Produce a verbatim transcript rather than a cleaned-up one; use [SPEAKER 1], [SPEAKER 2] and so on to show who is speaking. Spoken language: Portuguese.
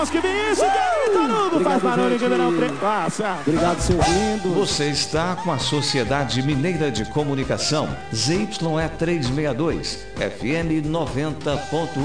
[SPEAKER 1] que vem isso, Tarugo, faz barulho, Ribeirão Preto. Passa.
[SPEAKER 2] Obrigado, seu lindo.
[SPEAKER 3] Você está com a Sociedade Mineira de Comunicação, Z Y E trezentos e sessenta e dois, F M noventa ponto um.